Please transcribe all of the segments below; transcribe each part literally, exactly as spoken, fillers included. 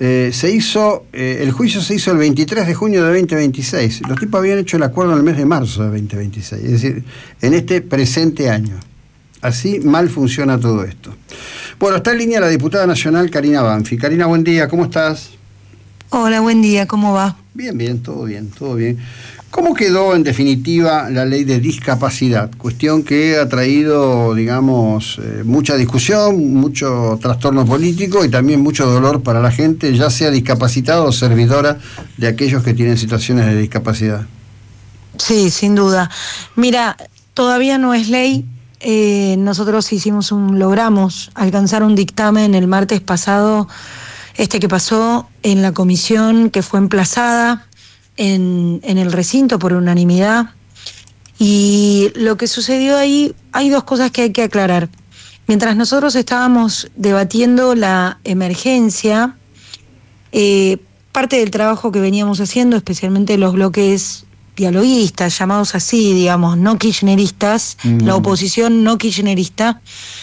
Eh, se hizo, eh, el juicio se hizo el veintitrés de junio de veinte veintiséis. Los tipos habían hecho el acuerdo en el mes de marzo de veinte veintiséis, es decir, en este presente año. Así mal funciona todo esto. Bueno, está en línea la diputada nacional Karina Banfi. Karina, buen día, ¿cómo estás? Hola, buen día, ¿cómo va? Bien, bien, todo bien, todo bien. ¿Cómo quedó en definitiva la ley de discapacidad? Cuestión que ha traído, digamos, eh, mucha discusión, mucho trastorno político y también mucho dolor para la gente, ya sea discapacitada o servidora de aquellos que tienen situaciones de discapacidad. Sí, sin duda. Mira, todavía no es ley. Eh, nosotros hicimos un, logramos alcanzar un dictamen el martes pasado, este que pasó en la comisión que fue emplazada en, en el recinto por unanimidad. Y lo que sucedió ahí, hay dos cosas que hay que aclarar. Mientras nosotros estábamos debatiendo la emergencia, eh, parte del trabajo que veníamos haciendo, especialmente los bloques dialoguistas, llamados así, digamos, no kirchneristas, mm. la oposición no kirchnerista,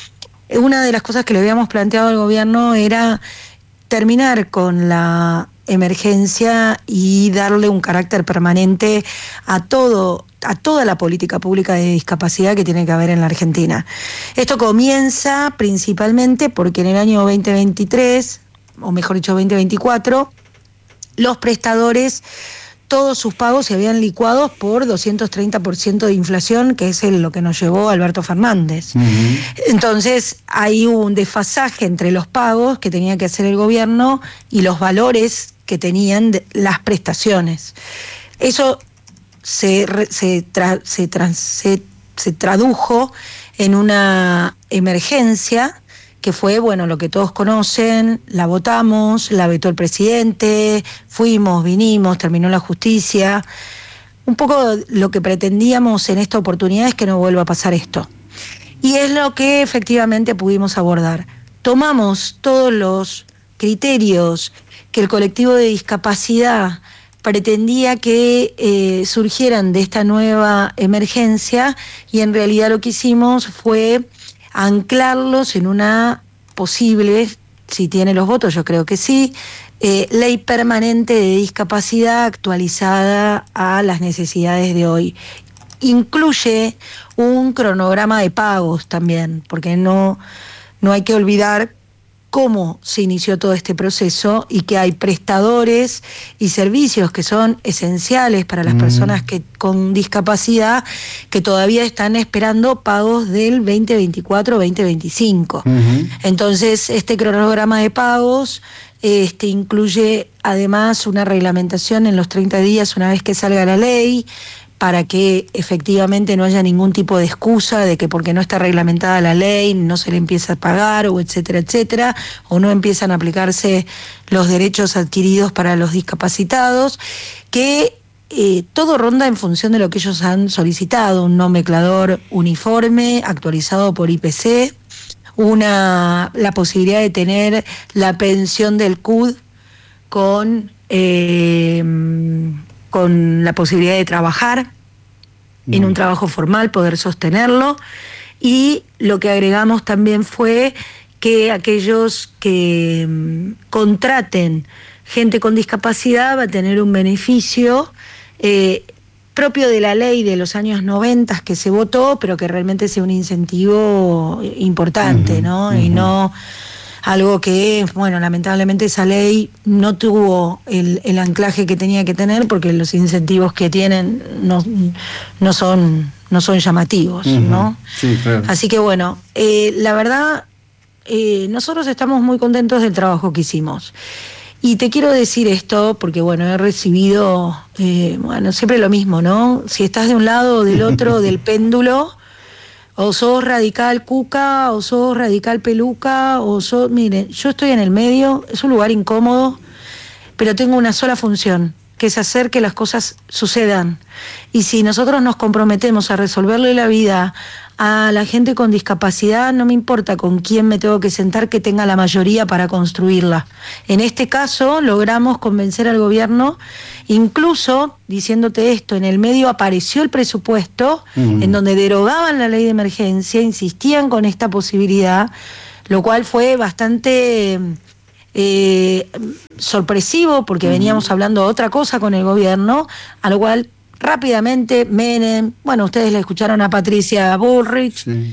una de las cosas que le habíamos planteado al gobierno era terminar con la emergencia y darle un carácter permanente a todo, a toda la política pública de discapacidad que tiene que haber en la Argentina. Esto comienza principalmente porque en el año veinte veintitrés, o mejor dicho veinte veinticuatro, los prestadores, todos sus pagos se habían licuado por doscientos treinta por ciento de inflación, que es el, lo que nos llevó Alberto Fernández. Uh-huh. Entonces, hay un desfasaje entre los pagos que tenía que hacer el gobierno y los valores que tenían de, las prestaciones. Eso se, se, tra, se, tra, se, se tradujo en una emergencia que fue, bueno, lo que todos conocen, la votamos, la vetó el presidente, fuimos, vinimos, terminó la justicia. Un poco lo que pretendíamos en esta oportunidad es que no vuelva a pasar esto. Y es lo que efectivamente pudimos abordar. Tomamos todos los criterios que el colectivo de discapacidad pretendía que eh, surgieran de esta nueva emergencia y en realidad lo que hicimos fue anclarlos en una posible, si tiene los votos, yo creo que sí, eh, ley permanente de discapacidad actualizada a las necesidades de hoy. Incluye un cronograma de pagos también, porque no, no hay que olvidar cómo se inició todo este proceso y que hay prestadores y servicios que son esenciales para las mm. personas que con discapacidad que todavía están esperando pagos del veinte veinticuatro veinte veinticinco. Uh-huh. Entonces, este cronograma de pagos este, incluye además una reglamentación en los treinta días una vez que salga la ley, para que efectivamente no haya ningún tipo de excusa de que porque no está reglamentada la ley no se le empieza a pagar, o etcétera, etcétera, o no empiezan a aplicarse los derechos adquiridos para los discapacitados, que eh, todo ronda en función de lo que ellos han solicitado, un nomenclador uniforme, actualizado por I P C, una, la posibilidad de tener la pensión del C U D con... Eh, con la posibilidad de trabajar mm. en un trabajo formal, poder sostenerlo, y lo que agregamos también fue que aquellos que um, contraten gente con discapacidad va a tener un beneficio eh, propio de la ley de los años noventa que se votó, pero que realmente sea un incentivo importante, uh-huh, ¿no? Uh-huh. Y no algo que, bueno, lamentablemente esa ley no tuvo el, el anclaje que tenía que tener porque los incentivos que tienen no, no, son, no son llamativos, uh-huh. ¿no? Sí, claro. Así que bueno, eh, la verdad, eh, nosotros estamos muy contentos del trabajo que hicimos. Y te quiero decir esto porque, bueno, he recibido, eh, bueno, siempre lo mismo, ¿no? Si estás de un lado o del otro del péndulo, o sos radical cuca, o sos radical peluca, o sos... Miren, yo estoy en el medio, es un lugar incómodo, pero tengo una sola función, que es hacer que las cosas sucedan. Y si nosotros nos comprometemos a resolverle la vida a la gente con discapacidad, no me importa con quién me tengo que sentar que tenga la mayoría para construirla. En este caso, logramos convencer al gobierno, incluso, diciéndote esto, en el medio apareció el presupuesto, uh-huh. en donde derogaban la ley de emergencia, insistían con esta posibilidad, lo cual fue bastante... eh, sorpresivo, porque uh-huh. veníamos hablando otra cosa con el gobierno, a lo cual rápidamente Menem, bueno, ustedes le escucharon a Patricia Bullrich, sí.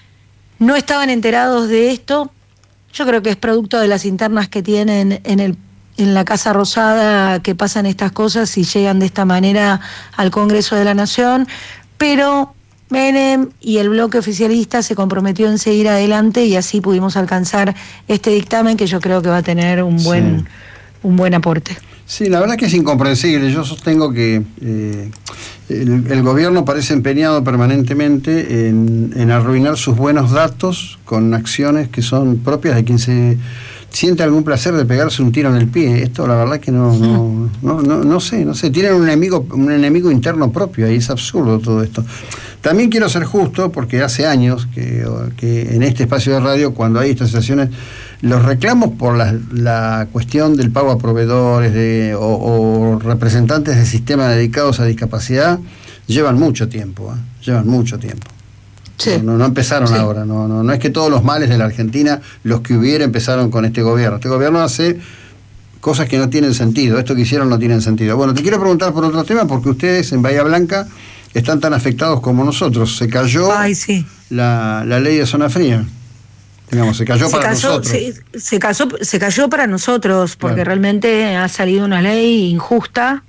no estaban enterados de esto. Yo creo que es producto de las internas que tienen en el en la Casa Rosada, que pasan estas cosas y llegan de esta manera al Congreso de la Nación, pero Menem y el bloque oficialista se comprometió en seguir adelante y así pudimos alcanzar este dictamen que yo creo que va a tener un buen, sí. un buen aporte. Sí, la verdad que es incomprensible. Yo sostengo que eh, el, el gobierno parece empeñado permanentemente en, en arruinar sus buenos datos con acciones que son propias de quien se siente algún placer de pegarse un tiro en el pie. Esto la verdad que no, no, no, no, no sé, no sé. Tienen un enemigo, un enemigo interno propio y es absurdo todo esto. También quiero ser justo porque hace años que, que en este espacio de radio, cuando hay estas situaciones, los reclamos por la, la cuestión del pago a proveedores de, o, o representantes del sistema dedicados a discapacidad llevan mucho tiempo, ¿eh? llevan mucho tiempo. Sí. No, no, no empezaron sí. ahora, no, no, no es que todos los males de la Argentina, los que hubiera, empezaron con este gobierno. Este gobierno hace cosas que no tienen sentido, esto que hicieron no tiene sentido. Bueno, te quiero preguntar por otro tema, porque ustedes en Bahía Blanca están tan afectados como nosotros. Se cayó Ay, sí. la, la ley de zona fría. Digamos, se cayó se para cayó, nosotros. Se, se, cayó, se cayó para nosotros, porque claro. realmente ha salido una ley injusta,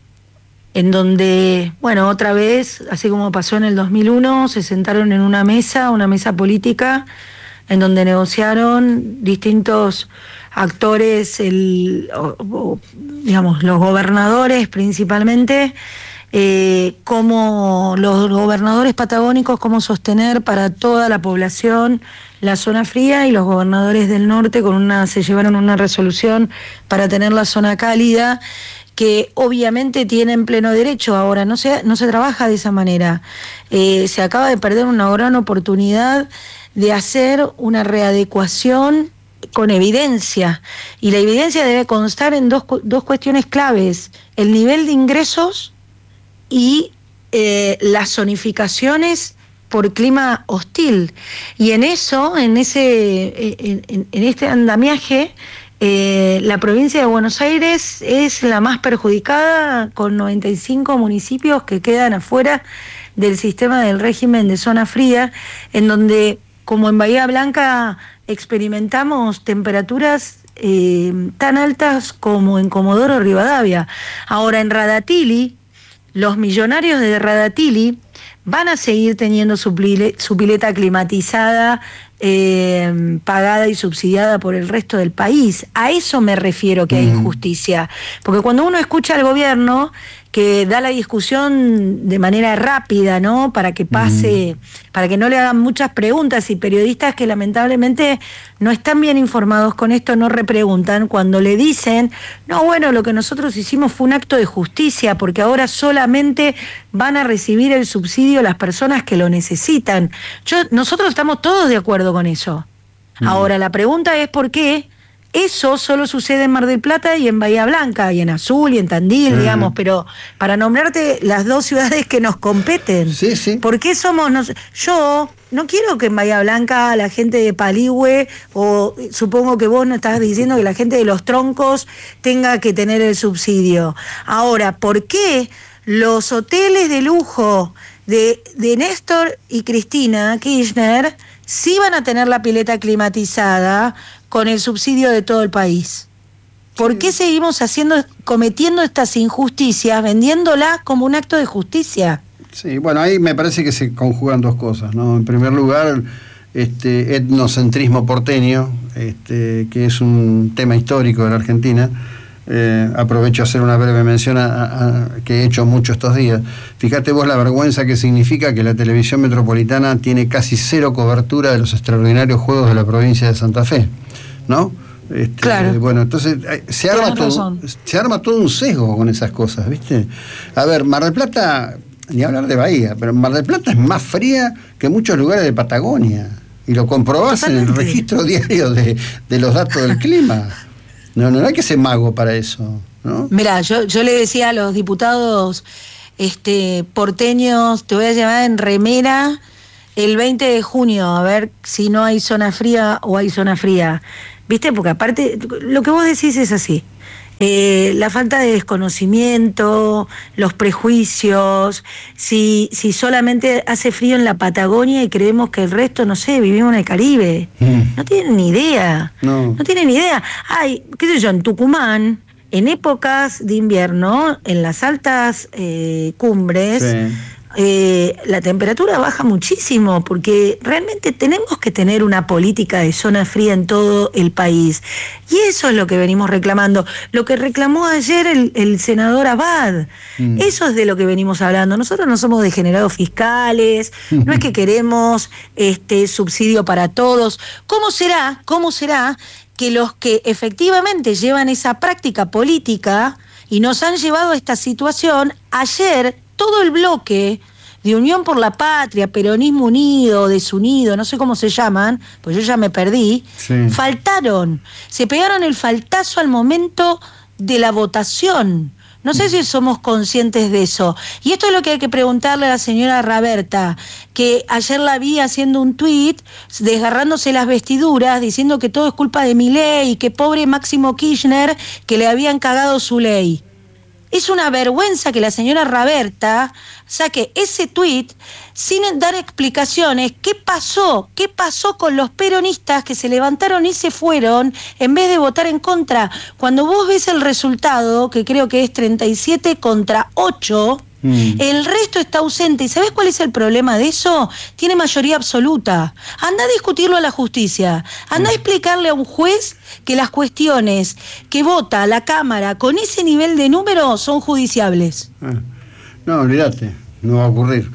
en donde, bueno, otra vez, así como pasó en el dos mil uno, se sentaron en una mesa, una mesa política, en donde negociaron distintos actores, el, o, o, digamos, los gobernadores principalmente, eh, cómo los gobernadores patagónicos, cómo sostener para toda la población la zona fría, y los gobernadores del norte con una se llevaron una resolución para tener la zona cálida, que obviamente tienen pleno derecho. Ahora no se, no se trabaja de esa manera. Eh, se acaba de perder una gran oportunidad de hacer una readecuación con evidencia, y la evidencia debe constar en dos, dos cuestiones claves: el nivel de ingresos y eh, las zonificaciones por clima hostil. Y en eso, en ese, en, en, en este andamiaje, eh, la provincia de Buenos Aires es la más perjudicada, con noventa y cinco municipios que quedan afuera del sistema del régimen de zona fría, en donde, como en Bahía Blanca, experimentamos temperaturas eh, tan altas como en Comodoro Rivadavia. Ahora en Radatili, los millonarios de Radatili van a seguir teniendo su, pile, su pileta climatizada, eh, pagada y subsidiada por el resto del país. A eso me refiero que hay injusticia. Porque cuando uno escucha al gobierno que da la discusión de manera rápida, ¿no? Para que pase, mm. para que no le hagan muchas preguntas, y periodistas que lamentablemente no están bien informados con esto no repreguntan, cuando le dicen, no, bueno, lo que nosotros hicimos fue un acto de justicia, porque ahora solamente van a recibir el subsidio las personas que lo necesitan. Yo, nosotros estamos todos de acuerdo con eso. Mm. Ahora, la pregunta es por qué eso solo sucede en Mar del Plata y en Bahía Blanca, y en Azul y en Tandil, uh-huh. digamos, pero para nombrarte las dos ciudades que nos competen. Sí, sí. ¿Por qué somos nos... Yo no quiero que en Bahía Blanca la gente de Paligüe, o supongo que vos no estás diciendo que la gente de Los Troncos tenga que tener el subsidio. Ahora, ¿por qué los hoteles de lujo de, de Néstor y Cristina Kirchner sí van a tener la pileta climatizada con el subsidio de todo el país? ¿Por qué seguimos haciendo, cometiendo estas injusticias, vendiéndolas como un acto de justicia? Sí, bueno, ahí me parece que se conjugan dos cosas, ¿no? En primer lugar, este etnocentrismo porteño, este, que es un tema histórico de la Argentina. Eh, aprovecho a hacer una breve mención a, a, a, que he hecho mucho estos días. Fíjate vos la vergüenza que significa que la televisión metropolitana tiene casi cero cobertura de los extraordinarios juegos de la provincia de Santa Fe, ¿no? Este, claro. Bueno, entonces se arma, todo, se arma todo un sesgo con esas cosas, ¿viste? A ver, Mar del Plata, ni hablar de Bahía, pero Mar del Plata es más fría que muchos lugares de Patagonia, y lo comprobás en el registro diario de, de los datos del clima. No, no hay que ser mago para eso, ¿no? Mirá, yo, yo le decía a los diputados este, porteños, te voy a llamar en remera el veinte de junio, a ver si no hay zona fría o hay zona fría. ¿viste? Porque aparte, lo que vos decís es así. Eh, la falta de desconocimiento, los prejuicios, si, si solamente hace frío en la Patagonia y creemos que el resto, no sé, vivimos en el Caribe. Mm. No tienen ni idea. No. No tienen ni idea. Ay, qué sé yo, en Tucumán, en épocas de invierno, en las altas eh, cumbres, sí. Eh, la temperatura baja muchísimo, porque realmente tenemos que tener una política de zona fría en todo el país, y eso es lo que venimos reclamando, lo que reclamó ayer el, el senador Abad. mm. Eso es de lo que venimos hablando. Nosotros no somos degenerados fiscales, no es que queremos este subsidio para todos. ¿Cómo será? ¿Cómo será que los que efectivamente llevan esa práctica política y nos han llevado a esta situación, ayer todo el bloque de Unión por la Patria, Peronismo Unido, Desunido, no sé cómo se llaman, pues yo ya me perdí, sí. faltaron, se pegaron el faltazo al momento de la votación. No sé si somos conscientes de eso. Y esto es lo que hay que preguntarle a la señora Raberta, que ayer la vi haciendo un tuit, desgarrándose las vestiduras, diciendo que todo es culpa de Milei y que pobre Máximo Kirchner, que le habían cagado su ley. Es una vergüenza que la señora Raberta saque ese tuit sin dar explicaciones. ¿Qué pasó? ¿Qué pasó con los peronistas que se levantaron y se fueron en vez de votar en contra? Cuando vos ves el resultado, que creo que es treinta y siete contra ocho, mm. el resto está ausente. ¿Y sabés cuál es el problema de eso? Tiene mayoría absoluta. Anda a discutirlo a la justicia. Anda mm. a explicarle a un juez que las cuestiones que vota la Cámara con ese nivel de número son judiciables. Ah, no, olvídate, no va a ocurrir.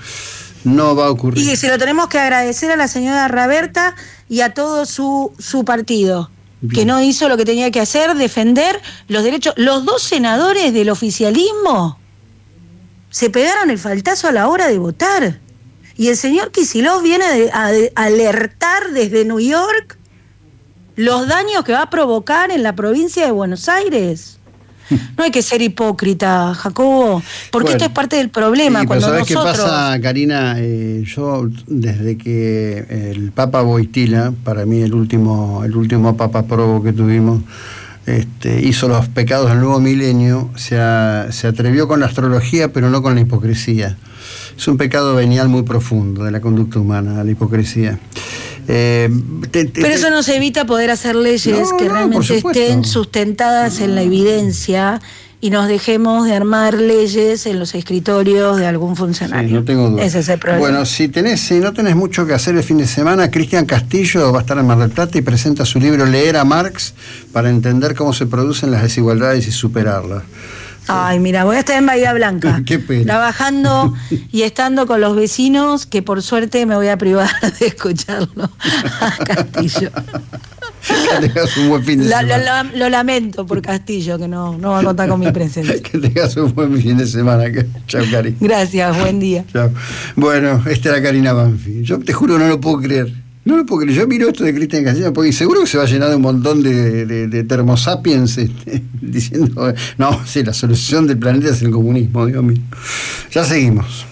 No va a ocurrir. Y se lo tenemos que agradecer a la señora Raberta y a todo su, su partido. Bien. Que no hizo lo que tenía que hacer, defender los derechos. Los dos senadores del oficialismo se pegaron el faltazo a la hora de votar. Y el señor Kicillof viene a, a alertar desde New York los daños que va a provocar en la provincia de Buenos Aires. No hay que ser hipócrita, Jacobo, porque bueno, esto es parte del problema. Sí, cuando pero ¿sabés nosotros... qué pasa, Karina? Eh, yo, desde que el Papa Wojtyla, para mí el último, el último Papa Probo que tuvimos, este, hizo los pecados del nuevo milenio, se, a, se atrevió con la astrología, pero no con la hipocresía. Es un pecado venial muy profundo de la conducta humana, la hipocresía. Eh, te, te, Pero eso nos evita poder hacer leyes no, que no, realmente estén sustentadas no. en la evidencia y nos dejemos de armar leyes en los escritorios de algún funcionario. Sí, no tengo duda. Ese es el problema. Bueno, si tenés, si no tenés mucho que hacer el fin de semana, Cristian Castillo va a estar en Mar del Plata y presenta su libro Leer a Marx para entender cómo se producen las desigualdades y superarlas. Ay, mira, voy a estar en Bahía Blanca, Qué pena. trabajando y estando con los vecinos, que por suerte me voy a privar de escucharlo a Castillo. Que tengas un buen fin de la, semana. Lo, lo lamento por Castillo, que no, no va a contar con mi presencia. Que tengas un buen fin de semana. Chao, Cari. Gracias, buen día. Chao. Bueno, esta era Karina Banfi. Yo te juro, no lo puedo creer. No lo puedo creer. Yo miro esto de Cristian Castillo porque seguro que se va a llenar de un montón de, de, de termosapiens este, diciendo, no, sí, la solución del planeta es el comunismo, Dios mío. Ya seguimos.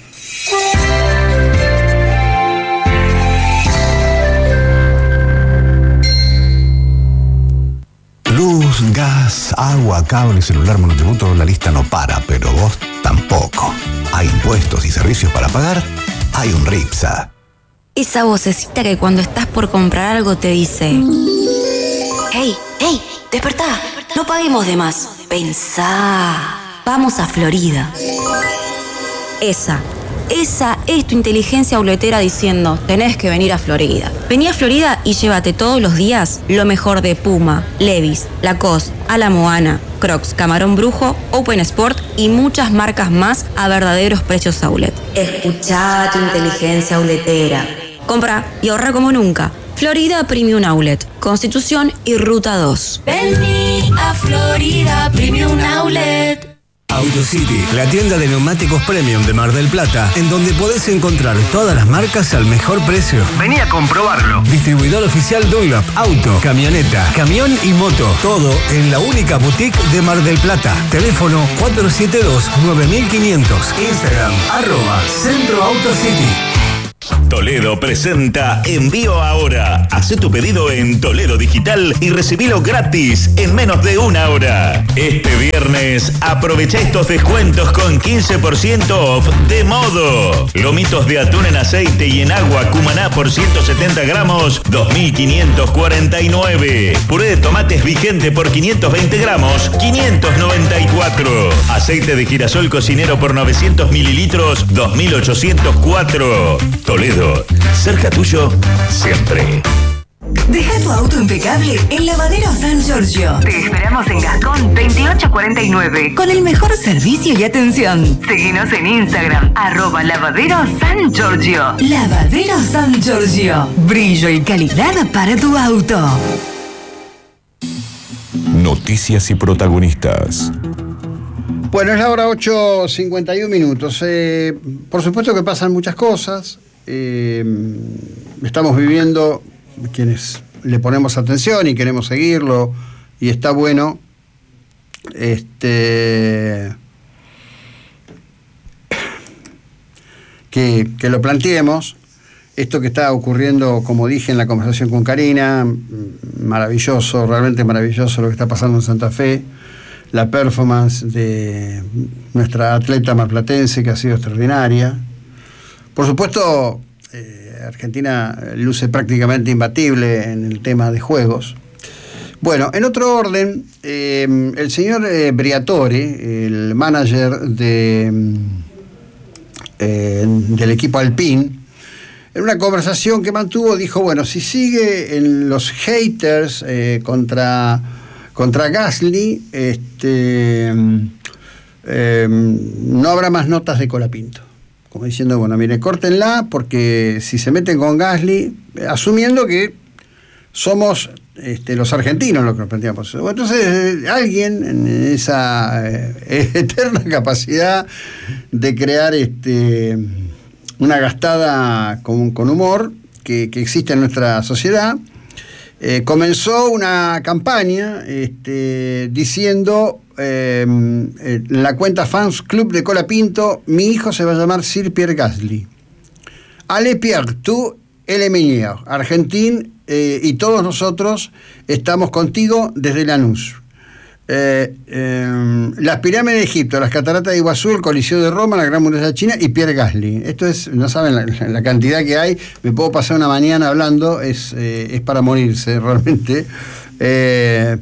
Luz, gas, agua, cable, celular, monotributo, la lista no para, pero vos tampoco. Hay impuestos y servicios para pagar, hay un RIPSA. Esa vocecita que cuando estás por comprar algo te dice: ¡Hey, hey, despertá! No paguemos de más. Pensá. Vamos a Florida. Esa. Esa es tu inteligencia auletera diciendo: tenés que venir a Florida. Vení a Florida y llévate todos los días lo mejor de Puma, Levi's, Lacoste, Ala Moana, Crocs, Camarón Brujo, Open Sport y muchas marcas más a verdaderos precios outlet. Escuchá tu inteligencia auletera. Compra y ahorra como nunca. Florida Premium Outlet, Constitución y Ruta dos. Vení a Florida Premium Outlet. AutoCity, la tienda de neumáticos premium de Mar del Plata, en donde podés encontrar todas las marcas al mejor precio. Vení a comprobarlo. Distribuidor oficial Dunlop, auto, camioneta, camión y moto. Todo en la única boutique de Mar del Plata. Teléfono cuatro siete dos, nueve cinco cero cero. Instagram, arroba Centro AutoCity. Toledo presenta Envío Ahora. Hacé tu pedido en Toledo Digital y recibilo gratis en menos de una hora. Este viernes aprovecha estos descuentos con quince por ciento off de Modo. Lomitos de atún en aceite y en agua Cumaná por ciento setenta gramos, dos mil quinientos cuarenta y nueve. Puré de tomates vigente por quinientos veinte gramos, quinientos noventa y cuatro. Aceite de girasol cocinero por novecientos mililitros, dos mil ochocientos cuatro. Toledo, cerca tuyo, siempre. Deja tu auto impecable en Lavadero San Giorgio. Te esperamos en Gascón veintiocho cuarenta y nueve con el mejor servicio y atención. Seguinos en Instagram, arroba Lavadero San Giorgio. Lavadero San Giorgio. Brillo y calidad para tu auto. Noticias y protagonistas. Bueno, es la hora ocho cincuenta y uno minutos. Eh, por supuesto que pasan muchas cosas. Eh, estamos viviendo, quienes le ponemos atención y queremos seguirlo, y está bueno este que, que lo planteemos. Esto que está ocurriendo, como dije en la conversación con Karina, maravilloso, realmente maravilloso lo que está pasando en Santa Fe. La performance de nuestra atleta marplatense, que ha sido extraordinaria. Por supuesto, eh, Argentina luce prácticamente imbatible en el tema de juegos. Bueno, en otro orden, eh, el señor eh, Briatore, el manager de, eh, del equipo Alpine, en una conversación que mantuvo, dijo, bueno, si sigue en los haters eh, contra... Contra Gasly, este, eh, no habrá más notas de Colapinto. Como diciendo, bueno, mire, córtenla, porque si se meten con Gasly, asumiendo que somos este, los argentinos los que nos planteamos. Entonces, eh, alguien en esa eh, eterna capacidad de crear este, una gastada con, con humor que, que existe en nuestra sociedad, Eh, comenzó una campaña este, diciendo eh, en la cuenta Fans Club de Colapinto, mi hijo se va a llamar Sir Pierre Gasly. Allez Pierre, tú, el meilleur. Argentín eh, y todos nosotros estamos contigo desde Lanús. Eh, eh, las pirámides de Egipto, las cataratas de Iguazú, el Coliseo de Roma, la Gran Muralla China y Pierre Gasly. Esto es, no saben la, la cantidad que hay. Me puedo pasar una mañana hablando, es, eh, es para morirse realmente. Eh,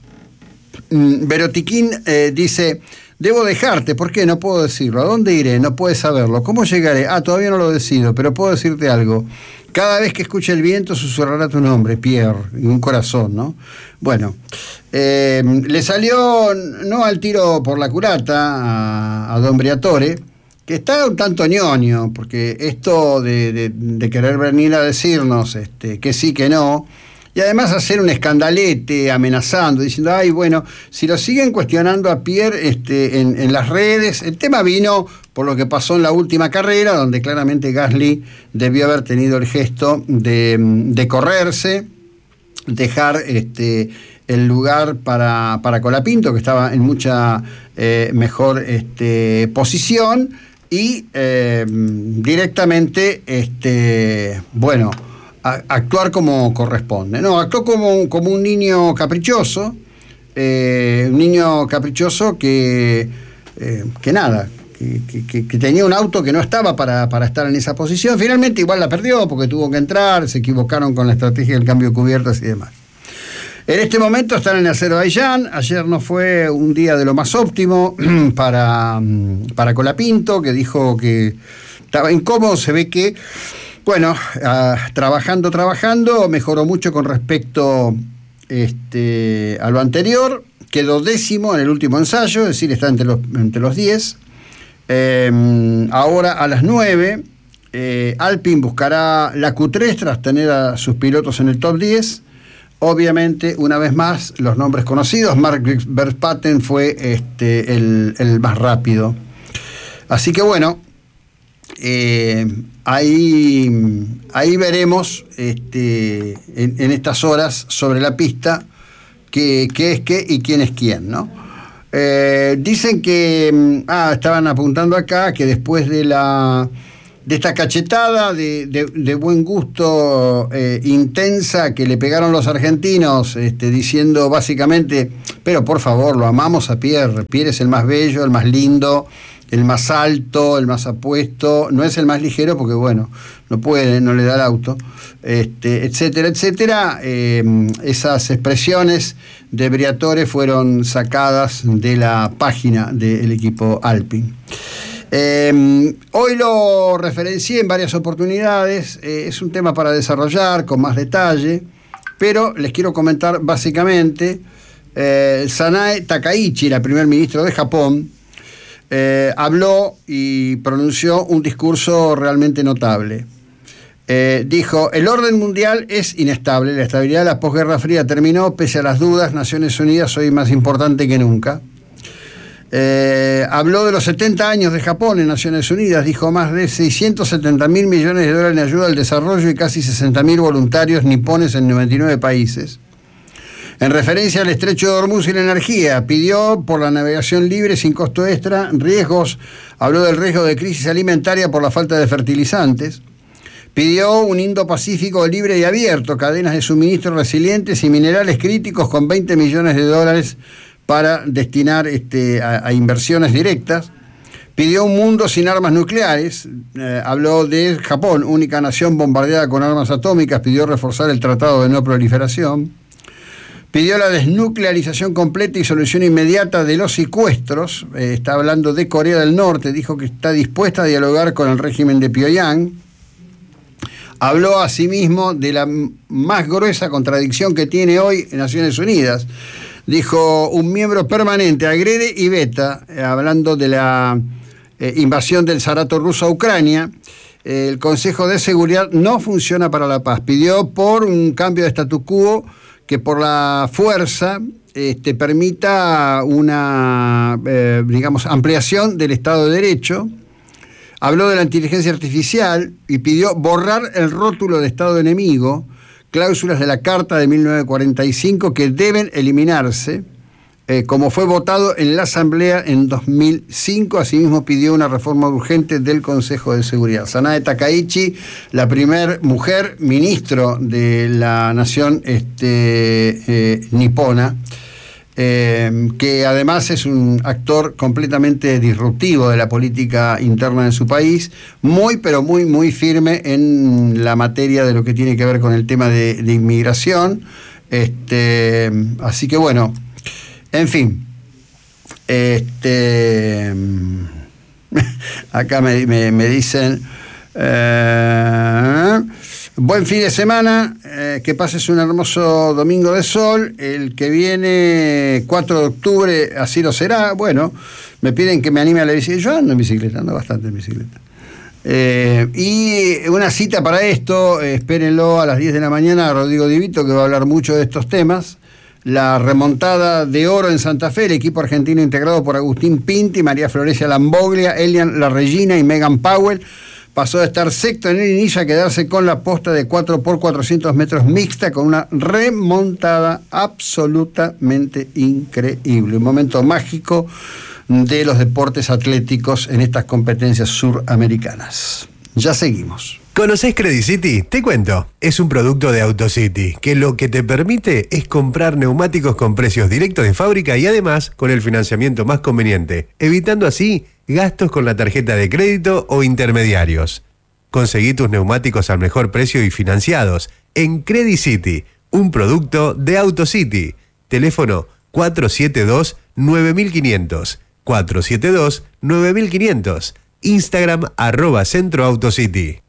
Verotiquín eh, dice, debo dejarte, ¿por qué? No puedo decirlo. ¿A dónde iré? No puedes saberlo. ¿Cómo llegaré? Ah, todavía no lo decido, pero puedo decirte algo. Cada vez que escuche el viento susurrará tu nombre, Pierre, y un corazón, ¿no? Bueno, eh, le salió no al tiro por la culata a, a don Briatore, que está un tanto ñoño, porque esto de, de, de querer venir a decirnos este, que sí, que no, y además hacer un escandalete amenazando, diciendo, ay, bueno, si lo siguen cuestionando a Pierre este, en, en las redes, el tema vino por lo que pasó en la última carrera, donde claramente Gasly debió haber tenido el gesto de, de correrse, dejar este, el lugar para, para Colapinto, que estaba en mucha eh, mejor este, posición, y eh, directamente, este, bueno, a, actuar como corresponde. No, actuó como, como un niño caprichoso, eh, un niño caprichoso que, eh, que nada, Que, que, que tenía un auto que no estaba para, para estar en esa posición. Finalmente igual la perdió porque tuvo que entrar, se equivocaron con la estrategia del cambio de cubiertas y demás. En este momento están en Azerbaiyán. Ayer no fue un día de lo más óptimo para, para Colapinto, que dijo que estaba incómodo. Se ve que, bueno, uh, trabajando, trabajando, mejoró mucho con respecto este, a lo anterior. Quedó décimo en el último ensayo, es decir, está entre los, entre los diez. Eh, ahora a las nueve, eh, Alpine buscará la Q tres tras tener a sus pilotos en el top diez. Obviamente, una vez más, los nombres conocidos. Max Verstappen fue este, el, el más rápido. Así que bueno, eh, ahí, ahí veremos este, en, en estas horas sobre la pista qué, qué es qué y quién es quién, ¿no? Eh, dicen que, ah, estaban apuntando acá que después de la de esta cachetada de, de, de buen gusto eh, intensa que le pegaron los argentinos, este, diciendo básicamente, pero por favor, lo amamos a Pierre, Pierre es el más bello, el más lindo, el más alto, el más apuesto, no es el más ligero porque bueno, no puede, no le da el auto, este, etcétera, etcétera. Eh, esas expresiones de Briatore fueron sacadas de la página del equipo Alpine. Eh, hoy lo referencié en varias oportunidades, eh, es un tema para desarrollar con más detalle, pero les quiero comentar básicamente, eh, Sanae Takaichi, la primer ministro de Japón, eh, habló y pronunció un discurso realmente notable. Eh, dijo, el orden mundial es inestable, la estabilidad de la posguerra fría terminó, pese a las dudas, Naciones Unidas hoy más importante que nunca. Eh, habló de los setenta años de Japón en Naciones Unidas, dijo más de seiscientos setenta mil millones de dólares en ayuda al desarrollo y casi sesenta mil voluntarios nipones en noventa y nueve países. En referencia al estrecho de Hormuz y la energía, pidió por la navegación libre sin costo extra, riesgos, habló del riesgo de crisis alimentaria por la falta de fertilizantes, pidió un Indo-Pacífico libre y abierto, cadenas de suministro resilientes y minerales críticos con veinte millones de dólares para destinar este, a, a inversiones directas. Pidió un mundo sin armas nucleares, eh, habló de Japón, única nación bombardeada con armas atómicas, pidió reforzar el Tratado de No Proliferación, pidió la desnuclearización completa y solución inmediata de los secuestros, eh, está hablando de Corea del Norte, dijo que está dispuesta a dialogar con el régimen de Pyongyang. Habló asimismo de la más gruesa contradicción que tiene hoy en Naciones Unidas. Dijo, un miembro permanente agrede y veta, eh, hablando de la eh, invasión del Zarato ruso a Ucrania. Eh, el Consejo de Seguridad no funciona para la paz. Pidió por un cambio de statu quo que por la fuerza este, permita una, eh, digamos, ampliación del Estado de Derecho. Habló de la inteligencia artificial y pidió borrar el rótulo de Estado enemigo, cláusulas de la Carta de mil novecientos cuarenta y cinco que deben eliminarse, eh, como fue votado en la Asamblea en dos mil cinco. Asimismo pidió una reforma urgente del Consejo de Seguridad. Sanae Takaichi, la primer mujer ministro de la nación este, eh, nipona, eh, que además es un actor completamente disruptivo de la política interna de su país, muy pero muy muy firme en la materia de lo que tiene que ver con el tema de, de inmigración. Este, así que bueno, en fin, este, acá me, me, me dicen, eh, buen fin de semana, eh, que pases un hermoso domingo de sol, el que viene cuatro de octubre así lo será. Bueno, me piden que me anime a la bicicleta, yo ando en bicicleta, ando bastante en bicicleta. Eh, y una cita para esto, eh, espérenlo a las diez de la mañana, Rodrigo Divito, que va a hablar mucho de estos temas. La remontada de oro en Santa Fe, el equipo argentino integrado por Agustín Pinti, María Florencia Lamboglia, Elian La Regina y Megan Powell, pasó de estar sexto en el inicio a quedarse con la posta de cuatro por cuatrocientos metros mixta, con una remontada absolutamente increíble. Un momento mágico de los deportes atléticos en estas competencias suramericanas. Ya seguimos. ¿Conocés Credit City? Te cuento. Es un producto de AutoCity, que lo que te permite es comprar neumáticos con precios directos de fábrica y además con el financiamiento más conveniente, evitando así gastos con la tarjeta de crédito o intermediarios. Conseguí tus neumáticos al mejor precio y financiados en Credit City, un producto de AutoCity. Teléfono cuatro siete dos nueve cinco cero cero, cuatro siete dos nueve cinco cero cero. Instagram arroba Centro AutoCity.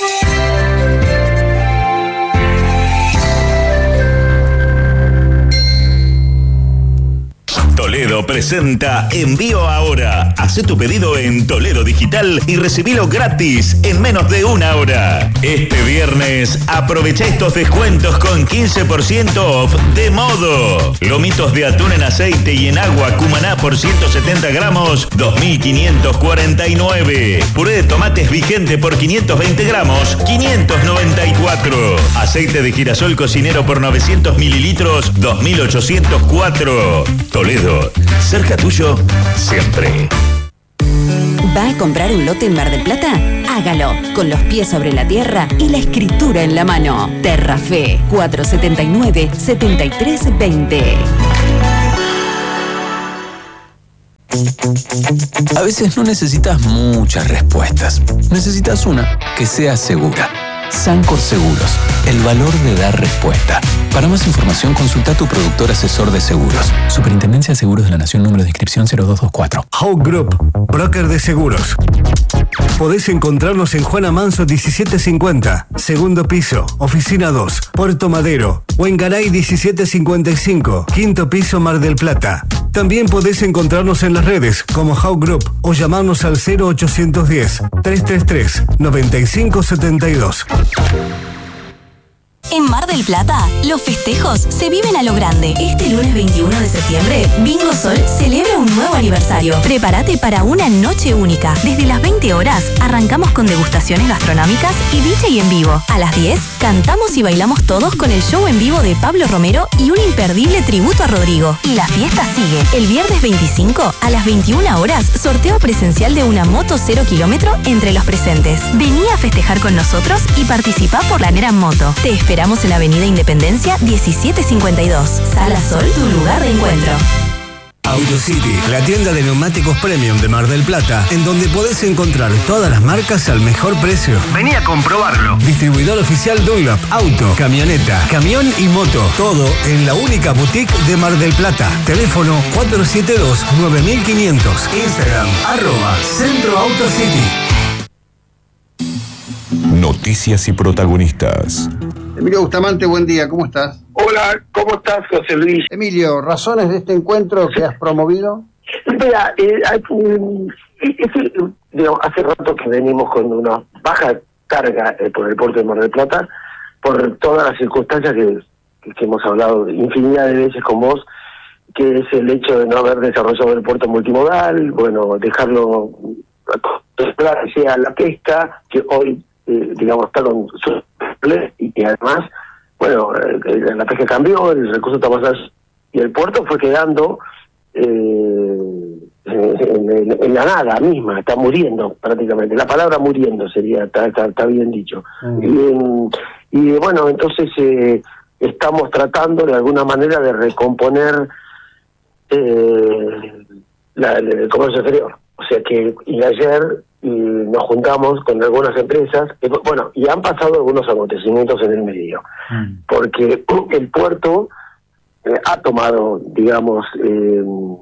Toledo presenta Envío Ahora. Hacé tu pedido en Toledo Digital y recibilo gratis en menos de una hora. Este viernes aprovecha estos descuentos con quince por ciento off de Modo. Lomitos de atún en aceite y en agua Cumaná por ciento setenta gramos, dos mil quinientos cuarenta y nueve. Puré de tomates vigente por quinientos veinte gramos, quinientos noventa y cuatro. Aceite de girasol cocinero por novecientos mililitros, dos mil ochocientos cuatro. Toledo, cerca tuyo, siempre. ¿Va a comprar un lote en Mar del Plata? Hágalo con los pies sobre la tierra y la escritura en la mano. Terrafe cuatro setenta y nueve, setenta y tres veinte. A veces no necesitas muchas respuestas. Necesitas una que sea segura. Sancor Seguros, el valor de dar respuesta. Para más información, consulta a tu productor asesor de seguros. Superintendencia de Seguros de la Nación, número de inscripción cero dos dos cuatro. Hawk Group, broker de seguros. Podés encontrarnos en Juana Manso diecisiete cincuenta, segundo piso, oficina dos, Puerto Madero, o en Garay diecisiete cincuenta y cinco, quinto piso, Mar del Plata. También podés encontrarnos en las redes como Hawk Group o llamarnos al cero ochocientos diez, trescientos treinta y tres, noventa y cinco setenta y dos. En Mar del Plata, los festejos se viven a lo grande. Este lunes veintiuno de septiembre, Bingo Sol celebra un nuevo aniversario. Prepárate para una noche única. Desde las veinte horas, arrancamos con degustaciones gastronómicas y D J en vivo. A las diez, cantamos y bailamos todos con el show en vivo de Pablo Romero y un imperdible tributo a Rodrigo. Y la fiesta sigue. El viernes veinticinco, a las veintiuna horas, sorteo presencial de una moto cero kilómetro entre los presentes. Vení a festejar con nosotros y participá por la Nera Moto. Te esperamos en Avenida Independencia diecisiete cincuenta y dos. Sala Sol, tu lugar de encuentro. AutoCity, la tienda de neumáticos premium de Mar del Plata, en donde podés encontrar todas las marcas al mejor precio. Vení a comprobarlo. Distribuidor oficial Dunlop, auto, camioneta, camión y moto. Todo en la única boutique de Mar del Plata. Teléfono cuatro siete dos, nueve mil quinientos. Instagram, arroba Centro AutoCity. Noticias y protagonistas. Emilio Bustamante, buen día, ¿cómo estás? Hola, ¿cómo estás, José Luis? Emilio, ¿razones de este encuentro que has promovido? Mira, eh, hay, eh, es, digamos, hace rato que venimos con una baja carga eh, por el puerto de Mar del Plata, por todas las circunstancias que, que, que hemos hablado infinidad de veces con vos, que es el hecho de no haber desarrollado el puerto multimodal, bueno, dejarlo explorar sea la pesca, que hoy, eh, digamos, está con su y que además, bueno, eh, la pesca cambió, el recurso está más allá, y el puerto fue quedando eh, en, en, en la nada misma, está muriendo prácticamente. La palabra muriendo sería, está, está, está bien dicho. Uh-huh. Y, y bueno, entonces eh, estamos tratando de alguna manera de recomponer eh, la, el comercio exterior. O sea que, y ayer y nos juntamos con algunas empresas, y, bueno, y han pasado algunos acontecimientos en el medio, mm. porque el puerto eh, ha tomado, digamos, eh,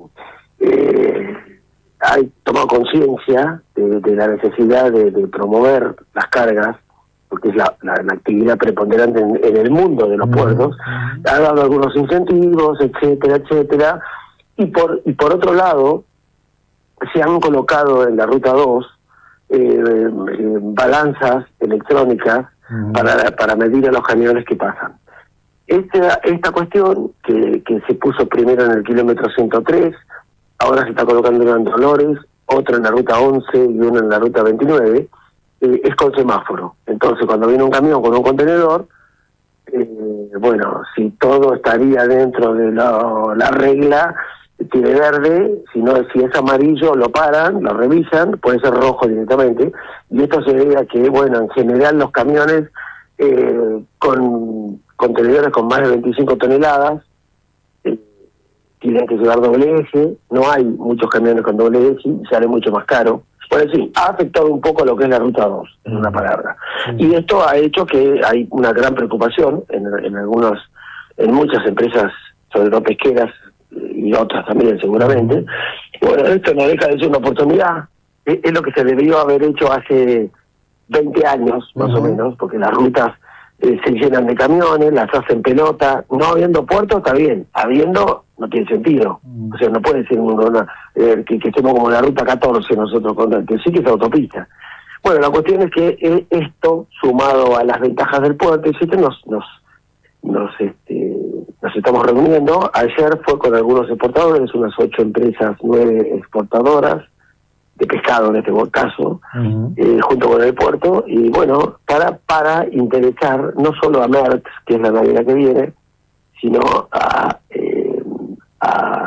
eh, ha tomado conciencia de, de la necesidad de, de promover las cargas, porque es la, la, la actividad preponderante en, en el mundo de los mm. puertos, mm. ha dado algunos incentivos, etcétera, etcétera, y por, y por otro lado, se han colocado en la ruta dos eh, eh, balanzas electrónicas uh-huh. para para medir a los camiones que pasan. Esta esta cuestión que, que se puso primero en el kilómetro ciento tres, ahora se está colocando una en Dolores, otra en la ruta once y una en la ruta veintinueve, eh, es con semáforo. Entonces, cuando viene un camión con un contenedor, eh, bueno, si todo estaría dentro de la, la regla, tiene verde, si no, si es amarillo lo paran, lo revisan, puede ser rojo directamente, y esto se debe a que, bueno, en general los camiones eh, con contenedores con más de veinticinco toneladas eh, tienen que llevar doble eje, no hay muchos camiones con doble eje y sale mucho más caro. Bueno, sí, ha afectado un poco lo que es la ruta dos, en una palabra. Y esto ha hecho que hay una gran preocupación en, en algunos, en muchas empresas, sobre todo pesqueras, y otras también seguramente. Bueno, esto no deja de ser una oportunidad, es, es lo que se debió haber hecho hace veinte años más uh-huh. o menos, porque las rutas eh, se llenan de camiones, las hacen pelota, no habiendo puerto está bien, habiendo no tiene sentido, uh-huh. o sea, no puede ser una, una eh, que, que estemos como la ruta catorce nosotros, con, que sí que es autopista. Bueno, la cuestión es que eh, esto, sumado a las ventajas del puerto, etcétera, nos nos nos este nos estamos reuniendo. Ayer fue con algunos exportadores, unas ocho empresas, nueve exportadoras de pescado en este caso, uh-huh. eh, junto con el puerto, y bueno, para para interesar no solo a Merck, que es la navidad que viene, sino a, eh, a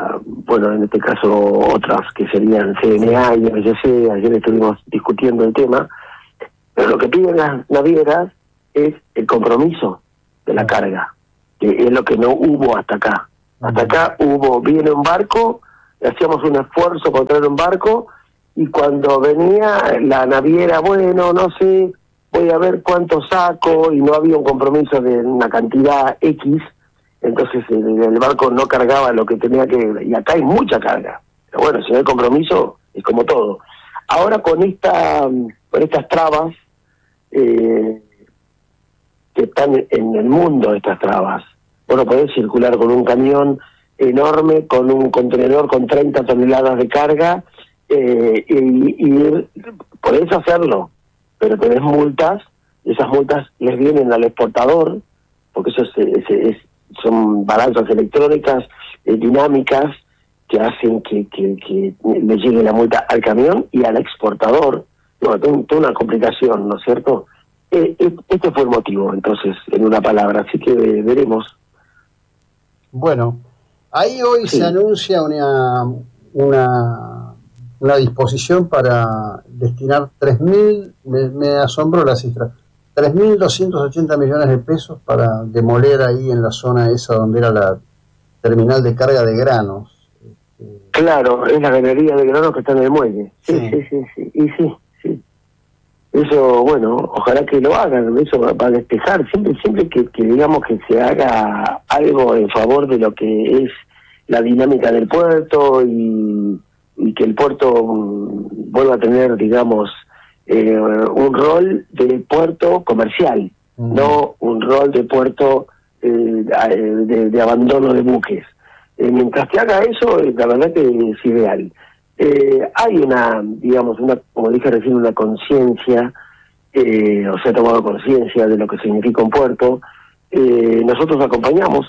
bueno, en este caso otras que serían C N A y M S C, ayer estuvimos discutiendo el tema, pero lo que piden las navieras es el compromiso de la carga, que es lo que no hubo hasta acá. Hasta acá hubo, viene un barco, hacíamos un esfuerzo por traer un barco, y cuando venía la naviera, bueno, no sé, voy a ver cuánto saco, y no había un compromiso de una cantidad X, entonces el, el barco no cargaba lo que tenía que, y acá hay mucha carga, pero bueno, si no hay compromiso, es como todo. Ahora con esta con estas trabas, eh, que están en el mundo, estas trabas, bueno, podés circular con un camión enorme, con un contenedor con treinta toneladas de carga, eh, y, y podés hacerlo, pero tenés multas, y esas multas les vienen al exportador, porque eso es, es, es, son balanzas electrónicas eh, dinámicas que hacen que, que, que le llegue la multa al camión y al exportador. No, toda una complicación, ¿no es cierto? Eh, eh, este fue el motivo, entonces, en una palabra, así que eh, veremos. Bueno, ahí hoy sí se anuncia una, una, una disposición para destinar tres mil, me, me asombró la cifra, tres mil doscientos ochenta millones de pesos para demoler ahí en la zona esa donde era la terminal de carga de granos. Claro, es la galería de granos que está en el muelle. Sí, sí, sí, sí, sí. Y sí, sí. Eso, bueno, ojalá que lo hagan, eso va a despejar, siempre siempre que, que digamos que se haga algo en favor de lo que es la dinámica del puerto y, y que el puerto um, vuelva a tener, digamos, eh, un rol de puerto comercial, uh-huh. no un rol de puerto eh, de, de abandono de buques. Eh, mientras que haga eso, eh, la verdad que es ideal. Eh, hay una, digamos, una, como dije recién, una conciencia, eh, o se ha tomado conciencia de lo que significa un puerto. Eh, nosotros acompañamos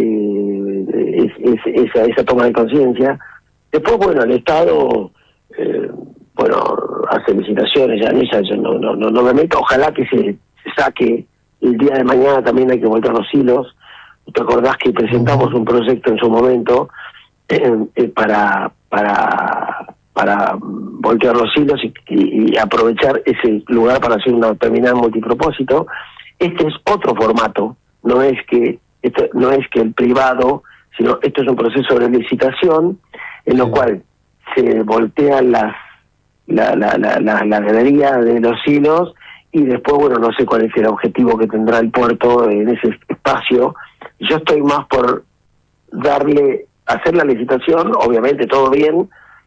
eh, es, es, esa, esa toma de conciencia. Después, bueno, el Estado, eh, bueno, hace licitaciones, ya en esa yo no, no, no, no me meto. Ojalá que se, se saque el día de mañana, también hay que voltear los hilos. ¿Te acordás que presentamos un proyecto en su momento eh, eh, para para para voltear los hilos y, y, y aprovechar ese lugar para hacer una terminal multipropósito? Este es otro formato, no es que esto no es que el privado, sino esto es un proceso de licitación en lo sí. cual se voltean las la la la la, la galería de los hilos y después, bueno, no sé cuál es el objetivo que tendrá el puerto en ese espacio. Yo estoy más por darle, hacer la licitación, obviamente todo bien,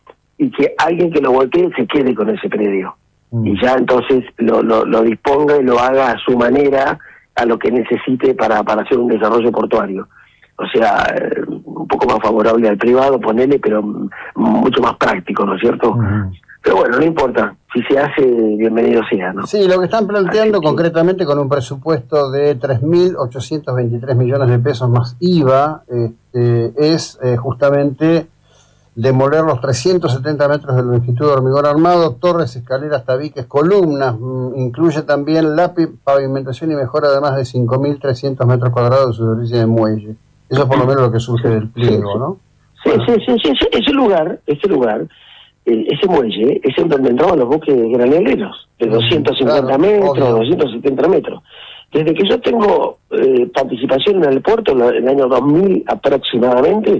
y que alguien que lo voltee se quede con ese predio. Mm. Y ya entonces lo, lo, lo disponga y lo haga a su manera, a lo que necesite para, para hacer un desarrollo portuario. O sea, eh, un poco más favorable al privado, ponele, pero m- mucho más práctico, ¿no es cierto? Mm. Pero bueno, no importa, si se hace, bienvenido sea, ¿no? Sí, lo que están planteando que, concretamente con un presupuesto de tres mil ochocientos veintitrés millones de pesos más I V A, este, es eh, justamente demoler los trescientos setenta metros de longitud de hormigón armado, torres, escaleras, tabiques, columnas, mm, incluye también la pavimentación y mejora de más de cinco mil trescientos metros cuadrados de superficie de muelle. Eso es por lo menos lo que surge del pliego, ¿no? Sí, bueno. sí, sí, sí, sí, ese lugar, ese lugar... ese muelle es en donde entraban los buques graneleros, de doscientos cincuenta claro, metros, obvio. doscientos setenta metros. Desde que yo tengo eh, participación en el puerto, en el año dos mil aproximadamente,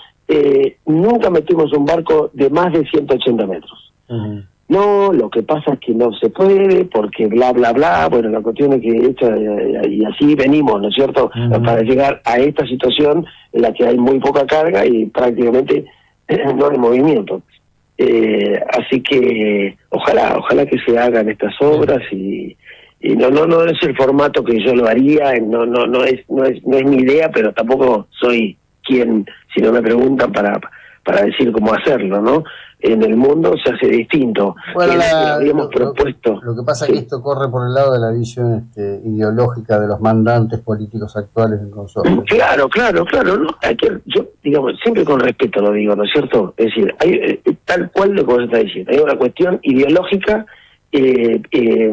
eh, nunca metimos un barco de más de ciento ochenta metros. Uh-huh. No, lo que pasa es que no se puede, porque bla, bla, bla, bueno, la cuestión es que esto, y así venimos, ¿no es cierto?, uh-huh. para llegar a esta situación en la que hay muy poca carga y prácticamente no hay movimiento. Eh, así que ojalá ojalá que se hagan estas obras y, y no no no es el formato que yo lo haría, no no no es no es no es mi idea, pero tampoco soy quien, si no me preguntan, para para decir cómo hacerlo, ¿no? En el mundo se hace distinto. Bueno, que la, lo habíamos lo, propuesto. Lo que pasa sí. es que esto corre por el lado de la visión este, ideológica de los mandantes políticos actuales del consorcio. Claro, claro, claro. ¿no? Hay que, yo, digamos, siempre con respeto lo digo, ¿no es cierto? Es decir, hay eh, tal cual lo que vos estás diciendo. Hay una cuestión ideológica eh, eh,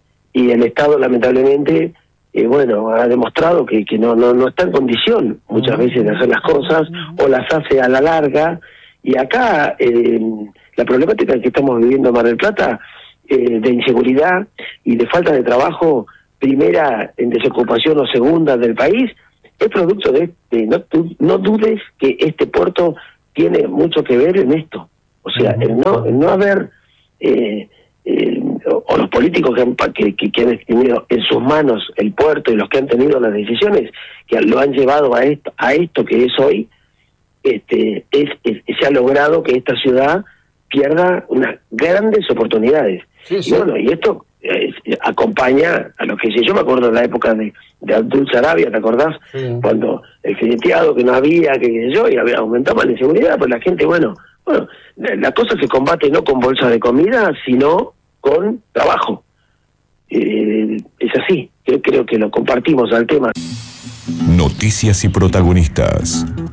y el Estado, lamentablemente, eh, bueno, ha demostrado que, que no, no, no está en condición muchas veces de hacer las cosas, o las hace a la larga, Y acá eh, la problemática que estamos viviendo en Mar del Plata, eh, de inseguridad y de falta de trabajo, primera en desocupación o segunda del país, es producto de, de no, no dudes que este puerto tiene mucho que ver en esto. O sea, el no, el no haber, eh, eh, o los políticos que han, que, que han tenido en sus manos el puerto y los que han tenido las decisiones que lo han llevado a esto, a esto que es hoy, este, es, es, se ha logrado que esta ciudad pierda unas grandes oportunidades. Sí, sí. Y bueno, y esto eh, acompaña a lo que yo me acuerdo de la época de, de Abdul Sarabia, ¿te acordás? Sí. Cuando el fileteado que no había, que yo, y había, aumentaba la inseguridad, pues la gente, bueno, bueno, la, la cosa se combate no con bolsas de comida, sino con trabajo. Eh, es así, yo creo que lo compartimos al tema. Noticias y protagonistas.